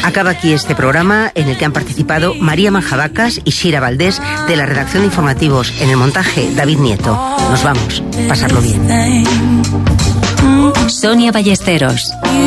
Acaba aquí este programa en el que han participado María Manjabacas y Shira Valdés de la redacción de informativos. En el montaje, David Nieto. Nos vamos. Pasarlo bien. Sonia Ballesteros.